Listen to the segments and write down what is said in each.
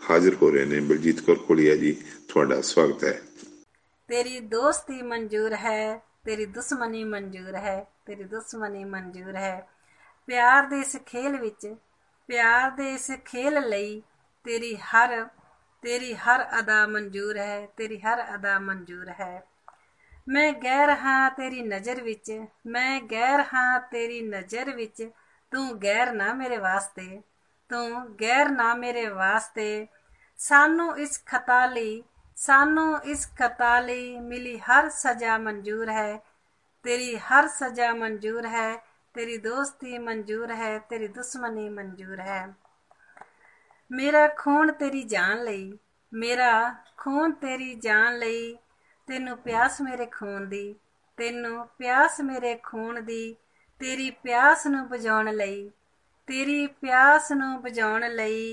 ਹਾਜ਼ਰ ਹੋ ਰਹੇ ਨੇ। ਬਲਜੀਤ ਕੌਰ ਕੋਲੀਆ ਜੀ, ਤੁਹਾਡਾ ਸਵਾਗਤ ਹੈ। तेरी दोस्ती मंजूर है, तेरी दुश्मनी मंजूर है, तेरी दुश्मनी मंजूर है। प्यार दे इस खेल विच, प्यार दे इस खेल लई तेरी हर अदा मंजूर है, तेरी हर अदा मंजूर है। मैं गैर हाँ तेरी नज़र विच, मैं गैर हाँ तेरी नज़र विच, तू गैर ना मेरे वास्ते, तू गैर ना मेरे वास्ते। सानू इस खता लई, सानू इस खता लई मिली हर सजा मंजूर है, तेरी हर सजा मंजूर है। तेरी दोस्ती मंजूर है, तेरी दुश्मनी मंजूर है। मेरा खून तेरी जान लई, मेरा खून तेरी जान लई, तेनू प्यास मेरे खून दी, तेनू प्यास मेरे खून दी। तेरी प्यास नू बुझाउण लई, तेरी प्यास नू बुझाउण लई,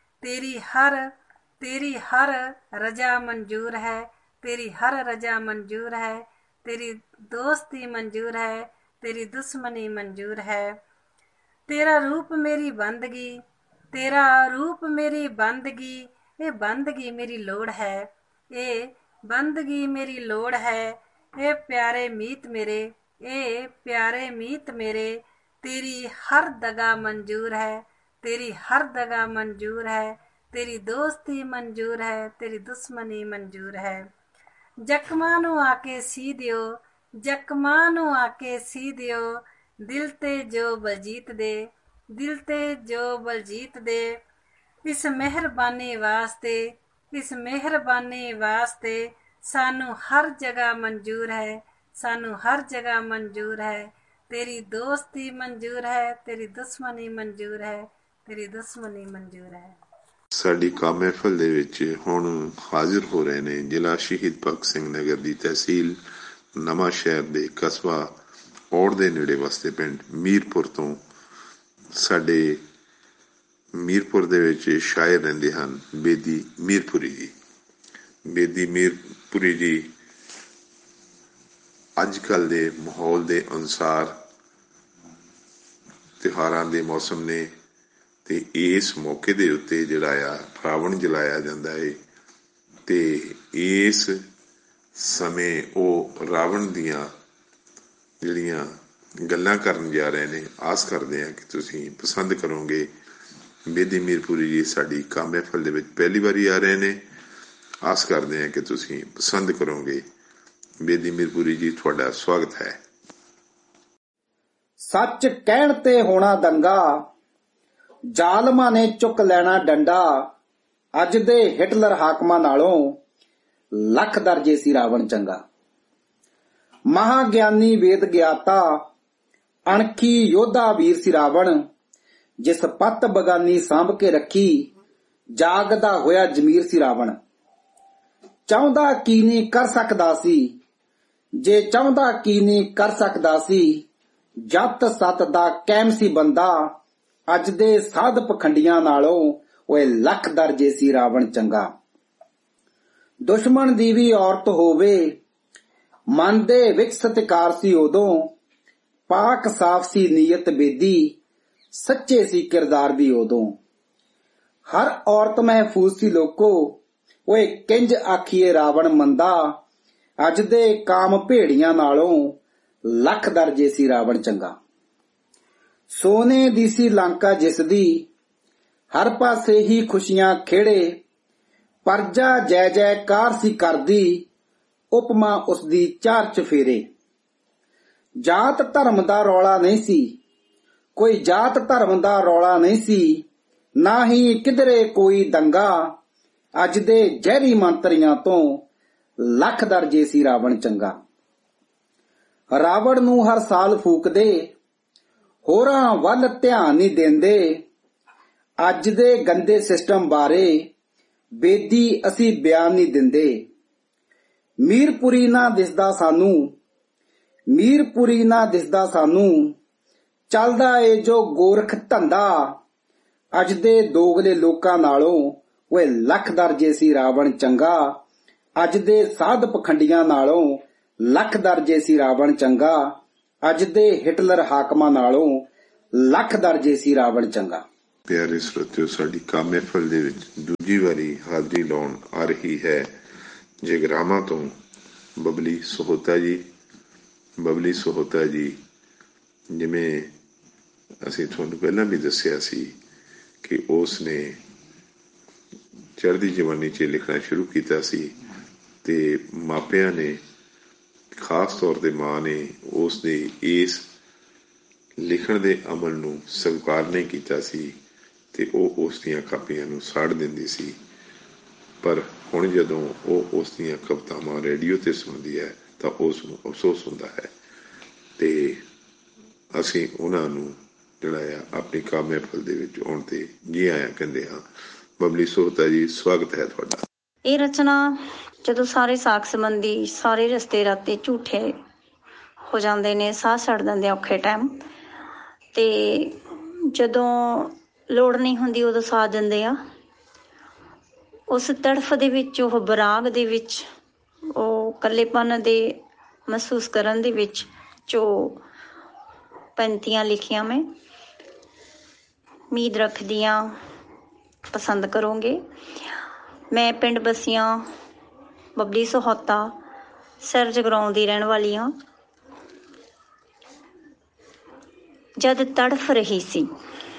तेरी हर रजा मंजूर है, तेरी हर रजा मंजूर है। तेरी दोस्ती मंजूर है, तेरी दुश्मनी मंजूर है। तेरा रूप मेरी बंदगी, तेरा रूप मेरी बंदगी, ये बंदगी मेरी लोड़ है, ये बंदगी मेरी लोड़ है। ये प्यारे मीत मेरे, ये प्यारे मीत मेरे, तेरी हर दगा मंजूर है, तेरी हर दगा मंजूर है। तेरी दोस्ती मंजूर है, तेरी दुश्मनी मंजूर है। जख्मां नू आके सी दियो, जख्मां नू आके सी दियो, दिल ते जो बलजीत दे, दिल ते जो बलजीत दे। इस मेहरबानी वास्ते, इस मेहरबानी वास्ते, सानू हर जगह मंजूर है, सानू हर जगह मंजूर है। तेरी दोस्ती मंजूर है, तेरी दुश्मनी मंजूर है, तेरी दुश्मनी मंजूर है। ਸਾਡੀ ਕਾਮ ਮਹਿਫਲ ਦੇ ਵਿੱਚ ਹੁਣ ਹਾਜ਼ਰ ਹੋ ਰਹੇ ਨੇ ਜ਼ਿਲ੍ਹਾ ਸ਼ਹੀਦ ਭਗਤ ਸਿੰਘ ਨਗਰ ਦੀ ਤਹਿਸੀਲ ਨਵਾਂ ਸ਼ਹਿਰ ਦੇ ਕਸਬਾ ਔੜ ਦੇ ਨੇੜੇ ਵਸਦੇ ਪਿੰਡ ਮੀਰਪੁਰ ਤੋਂ। ਸਾਡੇ ਮੀਰਪੁਰ ਦੇ ਵਿੱਚ ਸ਼ਾਇਰ ਰਹਿੰਦੇ ਹਨ ਬੇਦੀ ਮੀਰਪੁਰੀ ਜੀ। ਬੇਦੀ ਮੀਰਪੁਰੀ ਜੀ ਅੱਜ ਕੱਲ੍ਹ ਦੇ ਮਾਹੌਲ ਦੇ ਅਨੁਸਾਰ ਤਿਉਹਾਰਾਂ ਦੇ ਮੌਸਮ ਨੇ ਤੇ ਇਸ ਮੌਕੇ ਦੇ ਉੱਤੇ ਜਿਹੜਾ ਆ ਰਾਵਣ ਜਲਾਇਆ ਜਾਂਦਾ ਹੈ ਤੇ ਇਸ ਸਮੇਂ ਉਹ ਰਾਵਣ ਦੀਆਂ ਜਿਹੜੀਆਂ ਗੱਲਾਂ ਕਰਨ ਜਾ ਰਹੇ ਨੇ। ਆਸ ਕਰਦੇ ਹਾਂ ਕਿ ਤੁਸੀਂ ਪਸੰਦ ਕਰੋਗੇ। ਬੇਦੀ ਮੀਰਪੁਰੀ ਜੀ ਸਾਡੀ ਕਾਮ ਮਹਿਫਲ ਦੇ ਵਿੱਚ ਪਹਿਲੀ ਵਾਰੀ ਆ ਰਹੇ ਨੇ। ਆਸ ਕਰਦੇ ਹਾਂ ਕਿ ਤੁਸੀਂ ਪਸੰਦ ਕਰੋਗੇ। ਬੇਦੀ ਮੀਰਪੁਰੀ ਜੀ, ਤੁਹਾਡਾ ਸਵਾਗਤ ਹੈ। ਸੱਚ ਕਹਿਣ ਤੇ ਹੋਣਾ ਦੰਗਾ, ਜ਼ਾਲਮਾਂ ਨੇ ਚੁੱਕ ਲੈਣਾ ਡੰਡਾ। ਅੱਜ ਦੇ ਹਿਟਲਰ ਹਾਕਮਾਂ ਨਾਲੋਂ ਲੱਖ ਦਰਜੇ ਸੀ ਰਾਵਣ ਚੰਗਾ। ਮਹਾਗਿਆਨੀ ਵੇਦ ਗਿਆਤਾ, ਅਣਖੀ ਯੋਧਾ ਵੀਰ ਸੀ ਰਾਵਣ। ਜਿਸ ਪੱਤ ਬਗਾਨੀ ਸਾਂਭ ਕੇ ਰੱਖੀ, ਜਾਗਦਾ ਹੋਇਆ ਜ਼ਮੀਰ ਸੀ ਰਾਵਣ। ਚਾਹੁੰਦਾ ਕੀ ਨਹੀਂ ਕਰ ਸਕਦਾ ਸੀ, ਜੇ ਚਾਹੁੰਦਾ ਕੀ ਨਹੀਂ ਕਰ ਸਕਦਾ ਸੀ। ਜੱਤ ਸੱਤ ਦਾ ਕਾਇਮ ਸੀ ਬੰਦਾ, ਅੱਜ ਦੇ ਸਾਧ ਪਖੰਡੀਆਂ ਨਾਲੋਂ ਓਏ ਲੱਖ ਦਰਜੇ ਸੀ ਰਾਵਣ ਚੰਗਾ। ਦੁਸ਼ਮਣ ਦੀ ਵੀ ਔਰਤ ਹੋਵੇ, ਮਨ ਦੇ ਵਿੱਚ ਸਤਿਕਾਰ ਸੀ ਉਦੋਂ। ਪਾਕ ਸਾਫ ਸੀ ਨੀਅਤ ਬੇਦੀ, ਸੱਚੇ ਸੀ ਕਿਰਦਾਰ ਵੀ ਉਦੋਂ। ਹਰ ਔਰਤ ਮਹਿਫੂਜ਼ ਸੀ ਲੋਕੋ, ਓਏ ਕਿੰਜ ਆਖੀਏ ਰਾਵਣ ਮੰਦਾ। ਅੱਜ ਦੇ ਕਾਮ ਭੇੜੀਆਂ ਨਾਲੋਂ ਲੱਖ ਦਰਜੇ ਸੀ ਰਾਵਣ ਚੰਗਾ। ਸੋਨੇ ਦੀ ਸੀ ਲੰਕਾ ਜਿਸ ਦੀ, ਹਰ ਪਾਸੇ ਹੀ ਖੁਸ਼ੀਆਂ ਖੇੜੇ। ਪਰਜਾ ਜੈ ਜੈਕਾਰ ਸੀ ਕਰਦੀ, ਉਪਮਾ ਉਸਦੀ ਚਾਰ ਚਫੇਰੇ। ਜਾਤ ਧਰਮ ਦਾ ਰੌਲਾ ਨਹੀਂ ਸੀ, ਕੋਈ ਜਾਤ ਧਰਮ ਦਾ ਰੌਲਾ ਨਹੀਂ ਸੀ। ਨਾ ਹੀ ਕਿਧਰੇ ਕੋਈ ਦੰਗਾ, ਅੱਜ ਦੇ ਜ਼ਹਿਰੀ ਮੰਤਰੀਆਂ ਤੋਂ ਲੱਖ ਦਰਜੇ ਸੀ ਰਾਵਣ ਚੰਗਾ। ਰਾਵਣ ਨੂੰ ਹਰ ਸਾਲ ਫੂਕਦੇ, ਹੋਰਾਂ ਵੱਲ ਧਿਆਨ ਨਹੀਂ ਦਿੰਦੇ। ਅੱਜ ਦੇ ਗੰਦੇ ਸਿਸਟਮ ਬਾਰੇ ਬੇਦੀ ਅਸੀਂ ਬਿਆਨ ਨਹੀਂ ਦਿੰਦੇ। ਮੀਰਪੁਰੀ ਨਾ ਦਿਸਦਾ ਸਾਨੂੰ, ਮੀਰਪੁਰੀ ਨਾ ਦਿਸਦਾ ਸਾਨੂੰ। ਚੱਲਦਾ ਏ ਜੋ ਗੋਰਖ ਧੰਦਾ, ਅੱਜ ਦੇ ਦੋਗਲੇ ਲੋਕਾਂ ਨਾਲੋਂ ਓਏ ਲੱਖ ਦਰਜੇ ਸੀ ਰਾਵਣ ਚੰਗਾ। ਅੱਜ ਦੇ ਸਾਧ ਪਖੰਡੀਆਂ ਨਾਲੋਂ ਲੱਖ ਦਰਜੇ ਸੀ ਰਾਵਣ ਚੰਗਾ। ਅੱਜ ਦੇ ਹਿਟਲਰ ਹਾਕਮਾਂ ਨਾਲੋਂ ਲੱਖ ਦਰਜੇ ਸੀ ਰਾਵਣ ਚੰਗਾ। ਪਿਆਰੇ ਸਰੋਤਿਓ, ਸਾਡੀ ਕਾਮ ਮਹਿਫਲ ਦੇ ਵਿੱਚ ਦੂਜੀ ਵਾਰੀ ਹਾਜ਼ਰੀ ਲਾਉਣ ਆ ਰਹੀ ਹੈ ਜਗਰਾਵਾਂ ਤੋਂ ਬਬਲੀ ਸਹੋਤਾ ਜੀ। ਬਬਲੀ ਸਹੋਤਾ ਜੀ, ਜਿਵੇਂ ਅਸੀਂ ਤੁਹਾਨੂੰ ਪਹਿਲਾਂ ਵੀ ਦੱਸਿਆ ਸੀ ਕਿ ਉਸ ਨੇ ਚੜ੍ਹਦੀ ਜਵਾਨੀ 'ਚ ਲਿਖਣਾ ਸ਼ੁਰੂ ਕੀਤਾ ਸੀ ਤੇ ਮਾਪਿਆਂ ਨੇ, ਖਾਸ ਤੌਰ 'ਤੇ ਮਾਂ ਨੇ, ਉਸ ਦੇ ਇਸ ਲਿਖਣ ਦੇ ਅਮਲ ਨੂੰ ਸਵੀਕਾਰ ਨਹੀਂ ਕੀਤਾ ਸੀ ਤੇ ਉਹ ਉਸ ਦੀਆਂ ਕਾਪੀਆਂ ਨੂੰ ਸਾੜ ਦਿੰਦੀ ਸੀ। ਪਰ ਹੁਣ ਜਦੋਂ ਉਹ ਉਸ ਦੀਆਂ ਕਵਿਤਾਵਾਂ ਰੇਡੀਓ 'ਤੇ ਸੁਣਦੀ ਹੈ ਤਾਂ ਉਸ ਨੂੰ ਅਫਸੋਸ ਹੁੰਦਾ ਹੈ ਤੇ ਅਸੀਂ ਉਹਨਾਂ ਨੂੰ ਜਿਹੜਾ ਆ ਆਪਣੀ ਕਾਮ ਮਹਿਫਲ ਦੇ ਵਿੱਚ ਆਉਣ ਤੇ ਜੀ ਆਇਆਂ ਕਹਿੰਦੇ ਹਾਂ। ਬਬਲੀ ਸਹੋਤਾ ਜੀ, ਸਵਾਗਤ ਹੈ ਤੁਹਾਡਾ। ਇਹ ਰਚਨਾ ਜਦੋਂ ਸਾਰੇ ਸਾਕ ਸੰਬੰਧੀ, ਸਾਰੇ ਰਸਤੇ ਰਾਤੇ ਝੂਠੇ ਹੋ ਜਾਂਦੇ ਨੇ, ਸਾਹ ਛੱਡ ਦਿੰਦੇ ਔਖੇ ਟਾਈਮ, ਤੇ ਜਦੋਂ ਲੋੜ ਨਹੀਂ ਹੁੰਦੀ ਉਦੋਂ ਸਾਥ ਦਿੰਦੇ ਆ। ਉਸ ਤੜਫ ਦੇ ਵਿੱਚ, ਉਹ ਬਰਾਗ ਦੇ ਵਿੱਚ, ਉਹ ਇਕੱਲੇਪਨ ਦੇ ਮਹਿਸੂਸ ਕਰਨ ਦੇ ਵਿੱਚ ਜੋ ਪੰਕਤੀਆਂ ਲਿਖੀਆਂ ਮੈਂ ਉਮੀਦ ਰੱਖਦੀ ਹਾਂ ਪਸੰਦ ਕਰੋਗੇ। ਮੈਂ ਪਿੰਡ ਬਸੀਆਂ ਬਬਲੀ ਸਹੋਤਾ, ਸਿਰ ਜਗਰਾਉਂ ਦੀ ਰਹਿਣ ਵਾਲੀ ਹਾਂ। ਜਦ ਤੜਫ ਰਹੀ ਸੀ,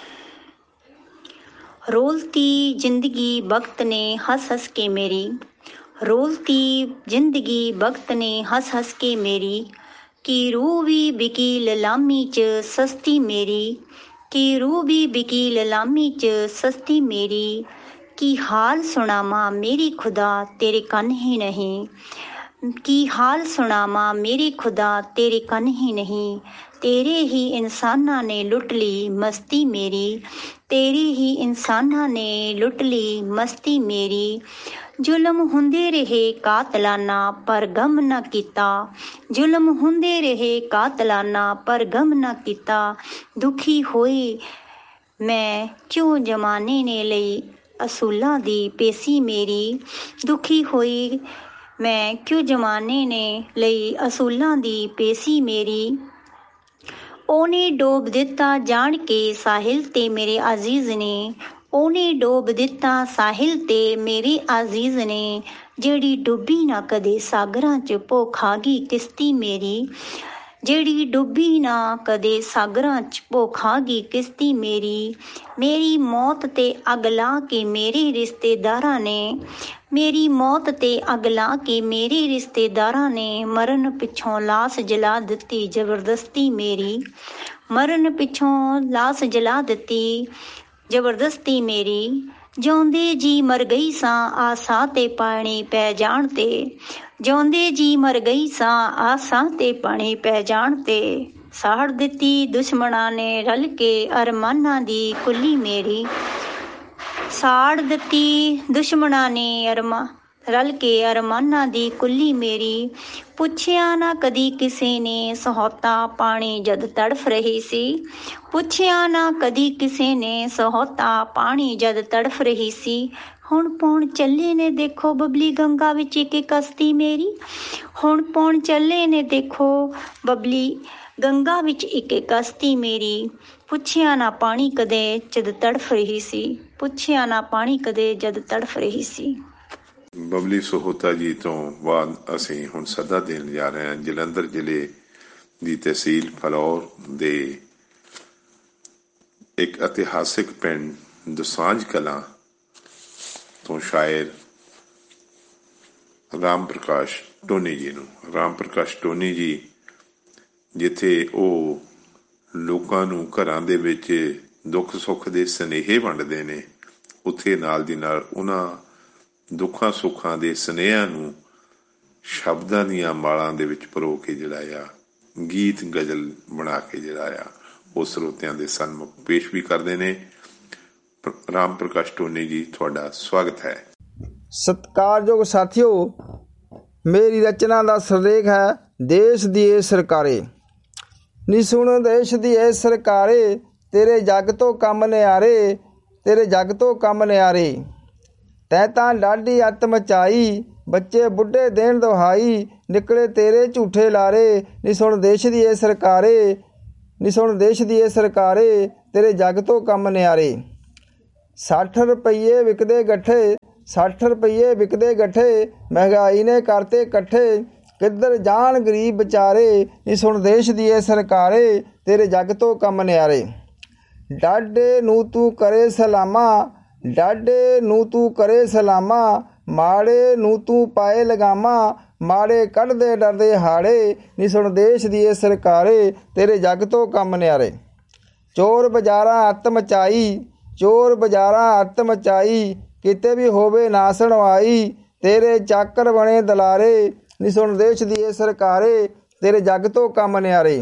ਰੋਲਤੀ ਜ਼ਿੰਦਗੀ ਵਕਤ ਨੇ ਹੱਸ ਹੱਸ ਕੇ ਮੇਰੀ, ਰੋਲਤੀ ਜ਼ਿੰਦਗੀ ਵਕਤ ਨੇ ਹੱਸ ਹੱਸ ਕੇ ਮੇਰੀ, ਕੀ ਰੂਹ ਵੀ ਬਿਕੀ ਲਲਾਮੀ 'ਚ ਸਸਤੀ ਮੇਰੀ, ਕੀ ਰੂਹ ਵੀ ਬਿਕੀ ਲਲਾਮੀ 'ਚ ਸਸਤੀ ਮੇਰੀ, ਕੀ ਹਾਲ ਸੁਣਾਵਾਂ ਮੇਰੀ ਖੁਦਾ ਤੇਰੇ ਕੰਨ ਹੀ ਨਹੀਂ, ਕੀ ਹਾਲ ਸੁਣਾਵਾਂ ਮੇਰੀ ਖੁਦਾ ਤੇਰੇ ਕੰਨ ਹੀ ਨਹੀਂ, ਤੇਰੇ ਹੀ ਇਨਸਾਨਾਂ ਨੇ ਲੁੱਟ ਲਈ ਮਸਤੀ ਮੇਰੀ, ਤੇਰੀ ਹੀ ਇਨਸਾਨਾਂ ਨੇ ਲੁੱਟ ਲਈ ਮਸਤੀ ਮੇਰੀ, ਜ਼ੁਲਮ ਹੁੰਦੇ ਰਹੇ ਕਾਤਲਾਨਾ ਪਰ ਗਮ ਨਾ ਕੀਤਾ, ਜ਼ੁਲਮ ਹੁੰਦੇ ਰਹੇ ਕਾਤਲਾਨਾ ਪਰ ਗਮ ਨਾ ਕੀਤਾ, ਦੁਖੀ ਹੋਈ ਮੈਂ ਕਿਉਂ ਜ਼ਮਾਨੇ ਨੇ ਲਈ ਅਸੂਲਾਂ ਦੀ ਪੇਸੀ ਮੇਰੀ, ਦੁਖੀ ਹੋਈ ਮੈਂ ਕਿਉਂ ਜ਼ਮਾਨੇ ਨੇ ਲਈ ਅਸੂਲਾਂ ਦੀ ਪੇਸੀ ਮੇਰੀ, ਉਹਨੇ ਡੋਬ ਦਿੱਤਾ ਜਾਣ ਕੇ ਸਾਹਿਲ ਤੇ ਮੇਰੇ ਅਜ਼ੀਜ਼ ਨੇ, ਉਹਨੇ ਡੋਬ ਦਿੱਤਾ ਸਾਹਿਲ ਤੇ ਮੇਰੇ ਅਜ਼ੀਜ਼ ਨੇ, ਜਿਹੜੀ ਡੁੱਬੀ ਨਾ ਕਦੇ ਸਾਗਰਾਂ 'ਚ ਭੁੱਖ ਆ ਗਈ ਕਿਸ਼ਤੀ ਮੇਰੀ, ਜਿਹੜੀ ਡੁੱਬੀ ਨਾ ਕਦੇ ਸਾਗਰਾਂ 'ਚ ਭੁੱਖ ਆ ਗਈ ਕਿਸ਼ਤੀ ਮੇਰੀ, ਮੇਰੀ ਮੌਤ ਤੇ ਅੱਗ ਲਾ ਕੇ ਮੇਰੇ ਰਿਸ਼ਤੇਦਾਰਾਂ ਨੇ, ਮੇਰੀ ਮੌਤ ਤੇ ਅੱਗ ਲਾ ਕੇ ਮੇਰੇ ਰਿਸ਼ਤੇਦਾਰਾਂ ਨੇ, ਮਰਨ ਪਿੱਛੋਂ ਲਾਸ਼ ਜਲਾ ਦਿੱਤੀ ਜ਼ਬਰਦਸਤੀ ਮੇਰੀ, ਮਰਨ ਪਿੱਛੋਂ ਲਾਸ਼ ਜਲਾ ਦਿੱਤੀ ਜ਼ਬਰਦਸਤੀ ਮੇਰੀ, ਜਿਉਂਦੇ ਜੀ ਮਰ ਗਈ ਸਾਂ ਆਸਾਂ ਤੇ ਪਾਣੀ ਪੈ ਜਾਣ ਤੇ, ਜਿਉਂਦੇ ਜੀ ਮਰ ਗਈ ਸਾਂ ਆਸਾਂ ਤੇ ਪਾਣੀ ਪੈ ਜਾਣ ਤੇ, ਸਾੜ ਦਿੱਤੀ ਦੁਸ਼ਮਣਾਂ ਨੇ ਰਲ ਕੇ ਅਰਮਾਨਾਂ ਦੀ ਕੁੱਲੀ ਮੇਰੀ, ਸਾੜ ਦਿੱਤੀ ਦੁਸ਼ਮਣਾਂ ਨੇ ਰਲ ਕੇ ਅਰਮਾਨਾਂ ਦੀ ਕੁੱਲੀ ਮੇਰੀ, ਪੁੱਛਿਆ ਨਾ ਕਦੀ ਕਿਸੇ ਨੇ ਸਹੋਤਾ ਪਾਣੀ ਜਦ ਤੜਫ ਰਹੀ ਸੀ, ਪੁੱਛਿਆ ਨਾ ਕਦੀ ਕਿਸੇ ਨੇ ਸਹੋਤਾ ਪਾਣੀ ਜਦ ਤੜਫ ਰਹੀ ਸੀ, ਹੁਣ ਪੌਣ ਚੱਲੇ ਨੇ ਦੇਖੋ ਬਬਲੀ ਗੰਗਾ ਵਿੱਚ ਇੱਕ ਕਸ਼ਤੀ ਮੇਰੀ, ਹੁਣ ਪੌਣ ਚੱਲੇ ਨੇ ਦੇਖੋ ਬਬਲੀ ਗੰਗਾ ਵਿੱਚ ਇੱਕ ਕਸ਼ਤੀ ਮੇਰੀ, ਪੁੱਛਿਆ ਨਾ ਪਾਣੀ ਕਦੇ ਜਦ ਤੜਫ ਰਹੀ ਸੀ, ਪੁੱਛਿਆ ਨਾ ਪਾਣੀ ਕਦੇ ਜਦ ਤੜਫ ਰਹੀ ਸੀ। ਬਬਲੀ ਸਹੋਤਾ ਜੀ ਤੋਂ ਬਾਅਦ ਅਸੀਂ ਹੁਣ ਸੱਦਾ ਦੇਣ ਜਾ ਰਹੇ ਹਾਂ ਜਲੰਧਰ ਜ਼ਿਲ੍ਹੇ ਦੀ ਤਹਿਸੀਲ ਫਲੌਰ ਦੇ ਇੱਕ ਇਤਿਹਾਸਿਕ ਪਿੰਡ ਦੋਸਾਂਝ ਕਲਾਂ ਤੋਂ ਸ਼ਾਇਰ ਰਾਮ ਪ੍ਰਕਾਸ਼ ਟੋਨੀ ਜੀ ਨੂੰ। ਰਾਮ ਪ੍ਰਕਾਸ਼ ਟੋਨੀ ਜੀ, ਜਿੱਥੇ ਉਹ ਲੋਕਾਂ ਨੂੰ ਘਰਾਂ ਦੇ ਵਿੱਚ ਦੁੱਖ ਸੁੱਖ ਦੇ ਸੁਨੇਹੇ ਵੰਡਦੇ ਨੇ, ਉੱਥੇ ਨਾਲ ਦੀ ਨਾਲ ਉਹਨਾਂ ਦੁੱਖਾਂ ਸੁੱਖਾਂ ਦੇ ਸੁਨੇਹਿਆਂ ਨੂੰ ਸ਼ਬਦਾਂ ਦੀਆਂ ਮਾਲਾਂ ਦੇ ਵਿੱਚ ਪਰੋ ਕੇ ਜਿਹੜਾ ਆ ਗੀਤ ਗਜ਼ਲ ਬਣਾ ਕੇ ਜਿਹੜਾ ਆ ਉਹ ਸਰੋਤਿਆਂ ਦੇ ਸਨਮੁਖ ਪੇਸ਼ ਵੀ ਕਰਦੇ ਨੇ। ਰਾਮ ਪ੍ਰਕਾਸ਼ ਟੋਨੀ ਜੀ, ਤੁਹਾਡਾ ਸਵਾਗਤ ਹੈ। ਸਤਿਕਾਰਯੋਗ ਸਾਥੀਓ, ਮੇਰੀ ਰਚਨਾ ਦਾ ਸਿਰਲੇਖ ਹੈ ਦੇਸ਼ ਦੀ ਇਹ ਸਰਕਾਰੇ। ਨੀ ਸੁਣ ਦੇਸ਼ ਦੀ ਇਹ ਸਰਕਾਰੇ, ਤੇਰੇ ਜੱਗ ਤੋਂ ਕੰਮ ਨਿਆਰੇ, ਤੇਰੇ ਜੱਗ ਤੋਂ ਕੰਮ ਨਿਆਰੇ, ਤੈਂ ਤਾਂ ਲਾਡੀ ਅੱਤ ਮਚਾਈ, ਬੱਚੇ ਬੁੱਢੇ ਦੇਣ ਦੁਹਾਈ, ਨਿਕਲੇ ਤੇਰੇ ਝੂਠੇ ਲਾਰੇ। ਨੀ ਸੁਣ ਦੇਸ਼ ਦੀ ਇਹ ਸਰਕਾਰੇ, ਨੀ ਸੁਣ ਦੇਸ਼ ਦੀ ਇਹ ਸਰਕਾਰੇ, ਤੇਰੇ ਜੱਗ ਤੋਂ ਕੰਮ ਨਿਆਰੇ। 60 ਰੁਪਈਏ ਵਿਕਦੇ ਗੱਠੇ, 60 ਰੁਪਈਏ ਵਿਕਦੇ ਗੱਠੇ, ਮਹਿੰਗਾਈ ਨੇ ਕਰਤੇ ਇਕੱਠੇ, ਕਿੱਧਰ ਜਾਣ ਗਰੀਬ ਵਿਚਾਰੇ, ਨੀ ਸੁਣ ਦੇਸ਼ ਦੀ ਏ ਸਰਕਾਰੇ, ਤੇਰੇ ਜੱਗ ਤੋਂ ਕੰਮ ਨਿਆਰੇ। ਡਾਢੇ ਨੂੰ ਤੂੰ ਕਰੇ ਸਲਾਮਾ, ਡਾਢੇ ਨੂੰ ਤੂੰ ਕਰੇ ਸਲਾਮਾ, ਮਾੜੇ ਨੂੰ ਤੂੰ ਪਾਏ ਲਗਾਮਾ, ਮਾੜੇ ਕੱਢਦੇ ਡਰਦੇ ਹਾੜੇ, ਨੀ ਸੁਣ ਦੇਸ਼ ਦੀ ਏ ਸਰਕਾਰੇ, ਤੇਰੇ ਜੱਗ ਤੋਂ ਕੰਮ ਨਿਆਰੇ। ਚੋਰ ਬਾਜ਼ਾਰਾਂ ਅੱਤ ਮਚਾਈ, ਚੋਰ ਬਾਜ਼ਾਰਾਂ ਅੱਤ ਮਚਾਈ, ਕਿਤੇ ਵੀ ਹੋਵੇ ਨਾ ਸੁਣਵਾਈ, ਤੇਰੇ ਚਾਕਰ ਬਣੇ ਦਲਾਰੇ, ਨੀ ਸੁਣ ਦੇਸ਼ ਦੀ ਏ ਸਰਕਾਰੇ, ਤੇਰੇ ਜੱਗ ਤੋਂ ਕੰਮ ਨਿਆਰੇ।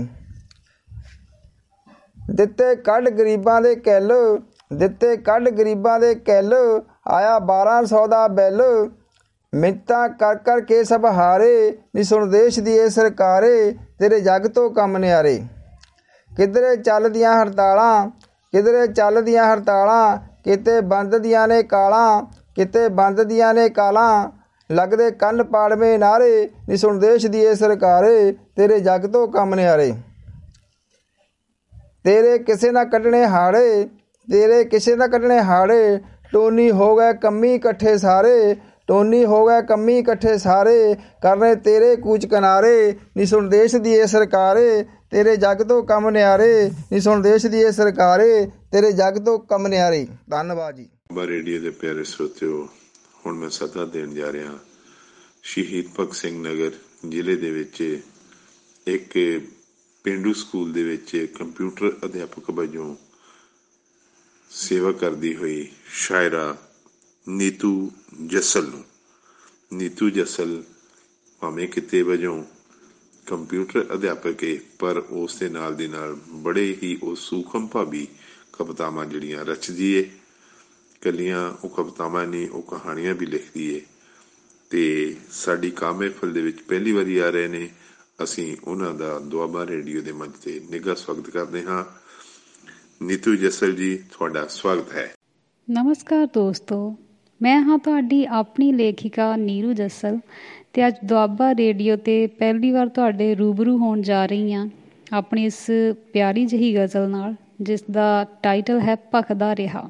ਦਿੱਤੇ ਕੱਢ ਗਰੀਬਾਂ ਦੇ ਕਿੱਲ, ਦਿੱਤੇ ਕੱਢ ਗਰੀਬਾਂ ਦੇ ਕਿੱਲ, ਆਇਆ 1200 ਦਾ ਬਿੱਲ, ਮਿੰਨਤਾਂ ਕਰ ਕਰ ਕੇ ਸਭ ਹਾਰੇ, ਨੀ ਸੁਣ ਦੇਸ਼ ਦੀ ਏ ਸਰਕਾਰੇ, ਤੇਰੇ ਜੱਗ ਤੋਂ ਕੰਮ ਨਿਆਰੇ। ਕਿਧਰੇ ਚੱਲਦੀਆਂ ਹੜਤਾਲਾਂ, ਕਿਧਰੇ ਚੱਲਦੀਆਂ ਹੜਤਾਲਾਂ, ਕਿਤੇ ਬੰਦ ਦੀਆਂ ਨੇ ਕਾਲਾਂ, ਕਿਤੇ ਬੰਦ ਦੀਆਂ ਨੇ ਕਾਲਾਂ, ਲੱਗਦੇ ਕੰਨ ਪਾੜਵੇਂ ਨਾਰੇ, ਨੀ ਸੁਣ ਦੇਸ਼ ਦੀ ਏ ਸਰਕਾਰੇ, ਤੇਰੇ ਜੱਗ ਤੋਂ ਕੰਮ ਨਿਆਰੇ। ਤੇਰੇ ਕਿਸੇ ਨਾ ਕੱਢਣੇ ਹਾੜੇ, ਤੇਰੇ ਕਿਸੇ ਨਾ ਕੱਢਣੇ ਹਾੜੇ, ਟੋਨੀ ਹੋ ਗਏ ਕੰਮੀ ਇਕੱਠੇ ਸਾਰੇ, ਟੋਨੀ ਹੋ ਗਏ ਕੰਮੀ ਇਕੱਠੇ ਸਾਰੇ, ਕਰਨੇ ਤੇਰੇ ਕੂਚ ਕਿਨਾਰੇ, ਨੀ ਸੁਣ ਦੇਸ਼ ਦੀ ਏ ਸਰਕਾਰੇ, ਤੇਰੇ ਜੱਗ ਤੋਂ ਕੰਮ ਨਿਆਰੇ, ਨੀ ਸੁਣ ਦੇਸ਼ ਦੀ ਏ ਸਰਕਾਰੇ, ਤੇਰੇ ਜੱਗ ਤੋਂ ਕੰਮ ਨਿਆਰੇ। ਧੰਨਵਾਦ ਜੀ। ਰੇਡੀਓ ਦੇ ਪਿਆਰੇ ਸਰੋਤਿਓ, ਹੁਣ ਮੈਂ ਸਦਾ ਦੇਣ ਜਾ ਰਿਹਾ ਸ਼ਹੀਦ ਭਗਤ ਸਿੰਘ ਨਗਰ ਜ਼ਿਲ੍ਹੇ ਦੇ ਵਿੱਚ ਇੱਕ ਪੇਂਡੂ ਸਕੂਲ ਦੇ ਵਿੱਚ ਕੰਪਿਊਟਰ ਅਧਿਆਪਕ ਵਜੋਂ ਸੇਵਾ ਕਰਦੀ ਹੋਈ ਸ਼ਾਇਰਾ ਨੀਤੂ ਜੱਸਲ ਨੂੰ। ਨੀਤੂ ਜੱਸਲ ਭਾਵੇਂ ਕਿਤੇ ਵਜੋਂ ਕੰਪਿਊਟਰ ਅਧਿਆਪਕ ਹੈ, ਪਰ ਉਸ ਦੇ ਨਾਲ ਦੀ ਨਾਲ ਬੜੇ ਹੀ ਉਹ ਸੂਖਮ ਭਾਵੀ ਕਵਿਤਾਵਾਂ ਜਿਹੜੀਆਂ ਰਚਦੀ ਹੈ। ਇਕੱਲੀਆਂ ਉਹ ਕਵਿਤਾਵਾਂ ਨਹੀਂ, ਉਹ ਕਹਾਣੀਆਂ ਵੀ ਲਿਖਦੀ ਹੈ ਤੇ ਸਾਡੀ ਕਾਮ ਮਹਿਫਲ ਦੇ ਵਿੱਚ ਪਹਿਲੀ ਵਾਰੀ ਆ ਰਹੇ ਨੇ। ਅਸੀਂ ਉਹਨਾਂ ਦਾ ਦੁਆਬਾ ਰੇਡੀਓ ਦੇ ਮੰਚ ਤੇ ਨਿੱਘਾ ਸਵਾਗਤ ਕਰਦੇ ਹਾਂ। ਨੀਤੂ ਜੱਸਲ ਜੀ, ਤੁਹਾਡਾ ਸਵਾਗਤ ਹੈ। ਨਮਸਕਾਰ ਦੋਸਤੋ, ਮੈਂ ਹਾਂ ਤੁਹਾਡੀ ਆਪਣੀ ਲੇਖਿਕਾ ਨੀਰੂ ਜੱਸਲ ਤੇ ਅੱਜ ਦੁਆਬਾ ਰੇਡੀਓ ਤੇ ਪਹਿਲੀ ਵਾਰ ਤੁਹਾਡੇ ਰੂਬਰੂ ਹੋਣ ਜਾ ਰਹੀ ਹਾਂ ਆਪਣੀ ਇਸ ਪਿਆਰੀ ਜਿਹੀ ਗਜ਼ਲ ਨਾਲ, ਜਿਸ ਦਾ ਟਾਈਟਲ ਹੈ ਭਖਦਾ ਰਿਹਾ।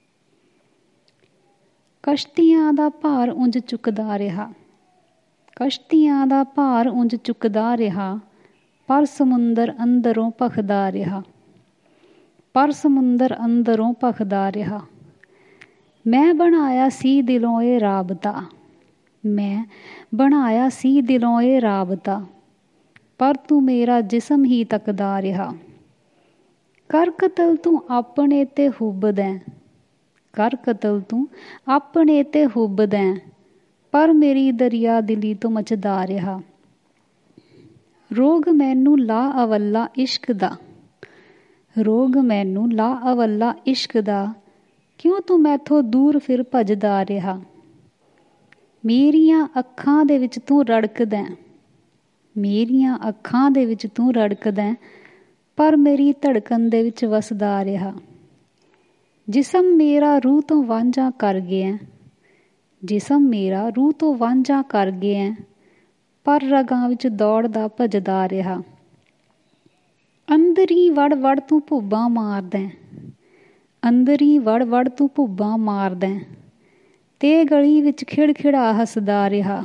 ਕਸ਼ਤੀਆਂ ਦਾ ਭਾਰ ਉਂਝ ਚੁੱਕਦਾ ਰਿਹਾ, ਕਸ਼ਤੀਆਂ ਦਾ ਭਾਰ ਉਂਝ ਚੁੱਕਦਾ ਰਿਹਾ, ਪਰ ਸਮੁੰਦਰ ਅੰਦਰੋਂ ਭਖਦਾ ਰਿਹਾ, ਪਰ ਸਮੁੰਦਰ ਅੰਦਰੋਂ ਭਖਦਾ ਰਿਹਾ। ਮੈਂ ਬਣਾਇਆ ਸੀ ਦਿਲੋਂ ਇਹ ਰਾਬਤਾ, ਮੈਂ ਬਣਾਇਆ ਸੀ ਦਿਲੋਂ ਇਹ ਰਾਬਤਾ, ਪਰ ਤੂੰ ਮੇਰਾ ਜਿਸਮ ਹੀ ਤੱਕਦਾ ਰਿਹਾ। ਕਰ ਕਤਲ ਤੂੰ ਆਪਣੇ ਤੇ ਹੁੱਬਦੈਂ, ਕਰ ਕਤਲ ਤੂੰ ਆਪਣੇ ਤੇ ਹੁੱਬਦੈਂ, ਪਰ ਮੇਰੀ ਦਰਿਆ ਦਿਲੀ ਤੋਂ ਮਚਦਾ ਰਿਹਾ। ਰੋਗ ਮੈਨੂੰ ਲਾ ਅਵੱਲਾ ਇਸ਼ਕ ਦਾ, ਰੋਗ ਮੈਨੂੰ ਲਾ ਅਵੱਲਾ ਇਸ਼ਕ ਦਾ, ਕਿਉਂ ਤੂੰ ਮੈਥੋਂ ਦੂਰ ਫਿਰ ਭੱਜਦਾ ਰਿਹਾ। ਮੇਰੀਆਂ ਅੱਖਾਂ ਦੇ ਵਿੱਚ ਤੂੰ ਰੜਕਦੈਂ, ਮੇਰੀਆਂ ਅੱਖਾਂ ਦੇ ਵਿੱਚ ਤੂੰ ਰੜਕਦੈਂ, ਪਰ ਮੇਰੀ ਧੜਕਣ ਦੇ ਵਿੱਚ ਵਸਦਾ ਰਿਹਾ। ਜਿਸਮ ਮੇਰਾ ਰੂਹ ਤੋਂ ਵਾਂਝਾ ਕਰ ਗਿਆ, ਜਿਸਮ ਮੇਰਾ ਰੂਹ ਤੋਂ ਵਾਂਝਾ ਕਰ ਗਿਆ, ਪਰ ਰਗਾਂ ਵਿੱਚ ਦੌੜਦਾ ਭੱਜਦਾ ਰਿਹਾ। ਅੰਦਰੀ ਵੜ ਵੜ ਤੂੰ ਭੁੱਬਾਂ ਮਾਰਦੈਂ, ਅੰਦਰੀ ਵੜ ਵੜ ਤੂੰ ਭੁੱਬਾਂ ਮਾਰਦੈਂ, ਤੇ ਗਲੀ ਵਿੱਚ ਖਿੜਖਿੜਾ ਹੱਸਦਾ ਰਿਹਾ।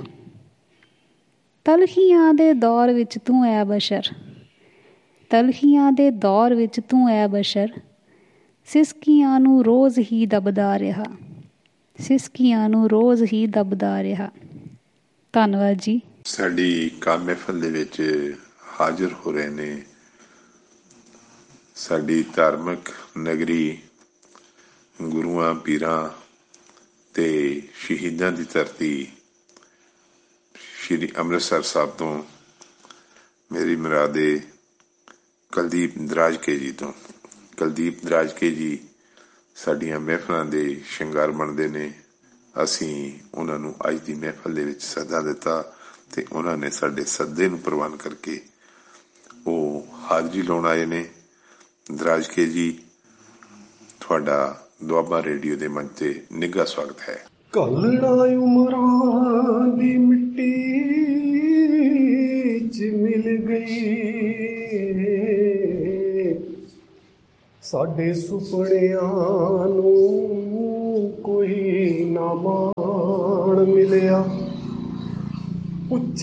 ਤਲਖੀਆਂ ਦੇ ਦੌਰ ਵਿੱਚ ਤੂੰ ਐ ਬਸ਼ਰ, ਤਲਖੀਆਂ ਦੇ ਦੌਰ ਵਿੱਚ ਤੂੰ ਐ ਬਸ਼ਰ, ਸਿਸਕੀਆਂ ਨੂੰ ਰੋਜ਼ ਹੀ ਦਬਦਾ ਰਿਹਾ, ਸਿਸਕੀਆਂ ਨੂੰ ਰੋਜ਼ ਹੀ ਦਬਦਾ ਰਿਹਾ। ਧੰਨਵਾਦ ਜੀ। ਸਾਡੀ ਕਾਮ ਮਹਿਫਲ ਦੇ ਵਿੱਚ ਹਾਜ਼ਰ ਹੋ ਰਹੇ ਨੇ ਸਾਡੀ ਧਾਰਮਿਕ ਨਗਰੀ, ਗੁਰੂਆਂ ਪੀਰਾਂ ਤੇ ਸ਼ਹੀਦਾਂ ਦੀ ਧਰਤੀ ਸ਼੍ਰੀ ਅੰਮ੍ਰਿਤਸਰ ਸਾਹਿਬ ਤੋਂ ਮੇਰੀ ਮੁਰਾਦੇ ਕੁਲਦੀਪ ਦਰਾਜਕੇ ਜੀ ਤੋਂ। ਕੁਲਦੀਪ ਦਰਾਜਕੇ ਜੀ ਸਾਡੀਆਂ ਮਹਿਫਲਾਂ ਦੇ ਸ਼ਿੰਗਾਰ ਬਣਦੇ ਨੇ। ਅਸੀਂ ਉਹਨਾਂ ਨੂੰ ਅੱਜ ਦੀ ਮਹਿਫਲ ਦੇ ਵਿੱਚ ਸੱਦਾ ਦਿੱਤਾ ਤੇ ਉਹਨਾਂ ਨੇ ਸਾਡੇ ਸੱਦੇ ਨੂੰ ਪ੍ਰਵਾਨ ਕਰਕੇ ਉਹ ਹਾਜ਼ਰੀ ਲਾਉਣ ਆਏ ਨੇ। ਦਰਾਜਕੇ ਜੀ, ਤੁਹਾਡਾ ਦੁਆਬਾ ਰੇਡੀਓ ਦੇ ਮੰਚ ਤੇ ਨਿੱਘਾ ਸਵਾਗਤ ਹੈ। ਘਲਣਾ ਉਮਰਾਂ ਦੀ ਮਿੱਟੀ ਚ ਮਿਲ ਗਈ, ਸਾਡੇ ਸੁਪਨਿਆਂ ਨੂੰ ਕੋਈ ਨਾ ਮਾਣ ਮਿਲਿਆ। ਉੱਚੇ